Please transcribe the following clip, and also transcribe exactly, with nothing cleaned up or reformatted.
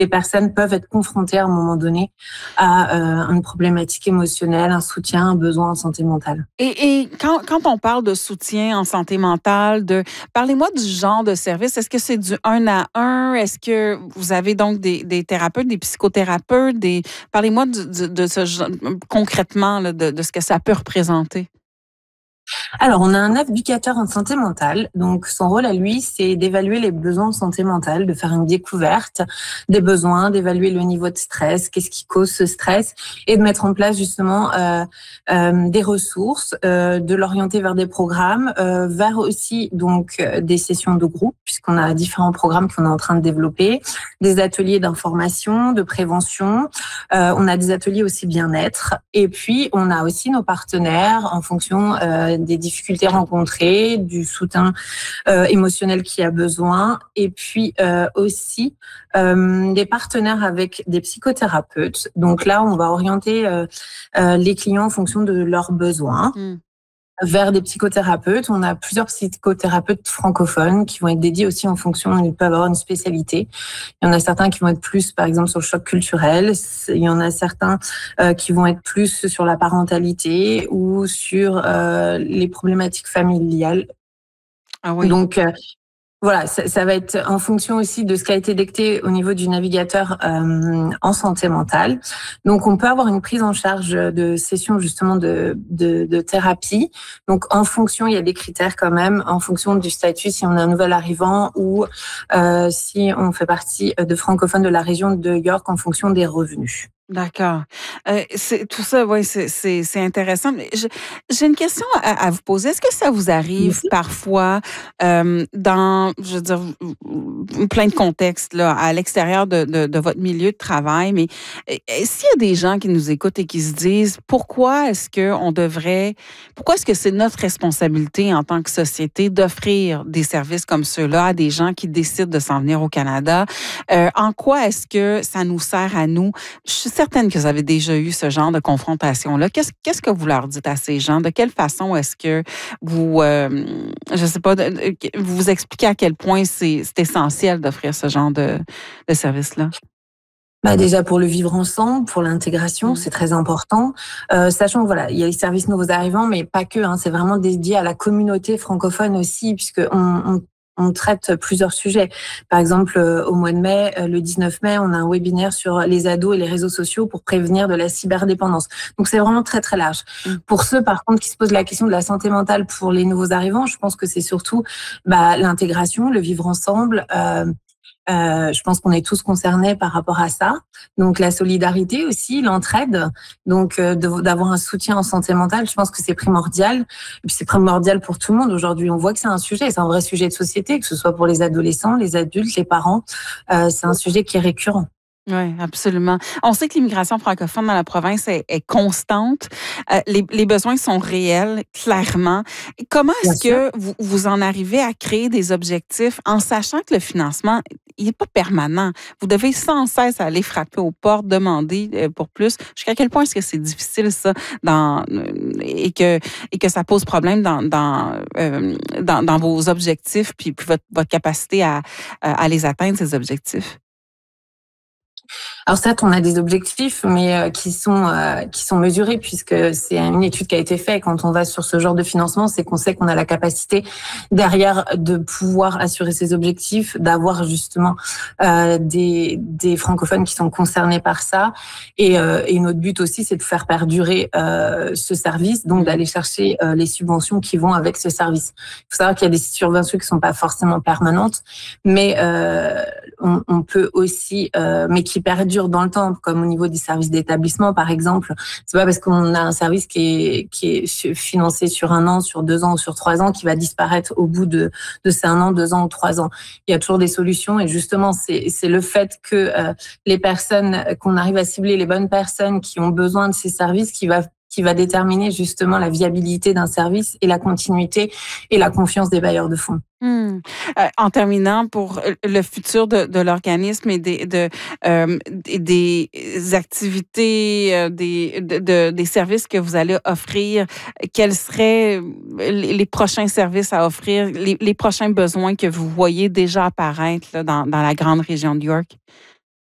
les personnes peuvent être confrontées à un moment donné à euh, une problématique émotionnelle, un soutien, un besoin en santé mentale. Et, et quand, quand on parle de soutien en santé mentale, de parlez-moi du genre de service. Est-ce que c'est du un à un? Est-ce que vous avez donc des, des thérapeutes, des psychothérapeutes? Des... Parlez-moi du, du, de ce genre, concrètement là, de, de ce que ça peut représenter. Alors, on a un éducateur en santé mentale. Donc, son rôle à lui, c'est d'évaluer les besoins en santé mentale, de faire une découverte des besoins, d'évaluer le niveau de stress, qu'est-ce qui cause ce stress, et de mettre en place justement euh, euh, des ressources, euh, de l'orienter vers des programmes, euh, vers aussi donc euh, des sessions de groupe, puisqu'on a différents programmes qu'on est en train de développer, des ateliers d'information, de prévention. Euh, on a des ateliers aussi bien-être, et puis on a aussi nos partenaires en fonction euh, des difficultés rencontrées, du soutien euh, émotionnel qui a besoin, et puis euh, aussi euh, des partenaires avec des psychothérapeutes. Donc là, on va orienter euh, euh, les clients en fonction de leurs besoins. Mmh. Vers des psychothérapeutes. On a plusieurs psychothérapeutes francophones qui vont être dédiés aussi en fonction, ils peuvent avoir une spécialité. Il y en a certains qui vont être plus, par exemple, sur le choc culturel. Il y en a certains euh, qui vont être plus sur la parentalité ou sur euh, les problématiques familiales. Ah oui. Donc, euh, voilà, ça, ça va être en fonction aussi de ce qui a été détecté au niveau du navigateur euh, en santé mentale. Donc, on peut avoir une prise en charge de sessions justement de, de, de thérapie. Donc, en fonction, il y a des critères quand même, en fonction du statut, si on est un nouvel arrivant ou euh, si on fait partie de francophones de la région de York, en fonction des revenus. D'accord. Euh, c'est, tout ça, oui, c'est, c'est, c'est intéressant. Mais je, j'ai une question à, à vous poser. Est-ce que ça vous arrive Merci. parfois euh, dans, je veux dire, plein de contextes là, à l'extérieur de, de, de votre milieu de travail, mais s'il y a des gens qui nous écoutent et qui se disent pourquoi est-ce que on devrait, pourquoi est-ce que c'est notre responsabilité en tant que société d'offrir des services comme ceux-là à des gens qui décident de s'en venir au Canada? Euh, en quoi est-ce que ça nous sert à nous? Je suis certaine que vous avez déjà eu ce genre de confrontation-là. Qu'est-ce, qu'est-ce que vous leur dites à ces gens? De quelle façon est-ce que vous, euh, je sais pas, vous vous expliquez à quel point c'est, c'est essentiel d'offrir ce genre de, de service-là? Bah déjà pour le vivre ensemble, pour l'intégration, mmh. c'est très important. Euh, sachant que voilà, il y a les services nouveaux arrivants, mais pas que. Hein, c'est vraiment dédié à la communauté francophone aussi, puisque on, on On traite plusieurs sujets. Par exemple, au mois de mai, le dix-neuf mai, on a un webinaire sur les ados et les réseaux sociaux pour prévenir de la cyberdépendance. Donc, c'est vraiment très, très large. Mmh. Pour ceux, par contre, qui se posent la question de la santé mentale pour les nouveaux arrivants, je pense que c'est surtout bah, l'intégration, le vivre ensemble. Euh, Euh, je pense qu'on est tous concernés par rapport à ça. Donc la solidarité aussi, l'entraide. Donc euh, de, d'avoir un soutien en santé mentale, je pense que c'est primordial. Et puis c'est primordial pour tout le monde. Aujourd'hui, on voit que c'est un sujet, c'est un vrai sujet de société, que ce soit pour les adolescents, les adultes, les parents. Euh, c'est un sujet qui est récurrent. Oui, absolument. On sait que l'immigration francophone dans la province est, est constante. Euh, les, les besoins sont réels, clairement. Comment est-ce que vous, vous en arrivez à créer des objectifs en sachant que le financement, il n'est pas permanent? Vous devez sans cesse aller frapper aux portes, demander pour plus. Jusqu'à quel point est-ce que c'est difficile, ça, dans, et, que, et que ça pose problème dans, dans, euh, dans, dans vos objectifs puis, puis votre, votre capacité à, à les atteindre, ces objectifs? Alors certes, on a des objectifs, mais euh, qui sont euh, qui sont mesurés puisque c'est une étude qui a été faite. Quand on va sur ce genre de financement, c'est qu'on sait qu'on a la capacité derrière de pouvoir assurer ces objectifs, d'avoir justement euh, des des francophones qui sont concernés par ça. Et, euh, et notre but aussi, c'est de faire perdurer euh, ce service, donc d'aller chercher euh, les subventions qui vont avec ce service. Il faut savoir qu'il y a des subventions qui sont pas forcément permanentes, mais euh, on, on peut aussi, euh, mais qui perdurent dans le temps, comme au niveau des services d'établissement, par exemple. C'est pas parce qu'on a un service qui est, qui est financé sur un an, sur deux ans ou sur trois ans qui va disparaître au bout de, de ces un an, deux ans ou trois ans. Il y a toujours des solutions et justement, c'est, c'est le fait que euh, les personnes, qu'on arrive à cibler les bonnes personnes qui ont besoin de ces services qui va qui va déterminer justement la viabilité d'un service et la continuité et la confiance des bailleurs de fonds. Mmh. Euh, en terminant, pour le futur de, de l'organisme et des, de, euh, des activités, euh, des, de, de, des services que vous allez offrir, quels seraient les prochains services à offrir, les, les prochains besoins que vous voyez déjà apparaître là, dans, dans la grande région de York?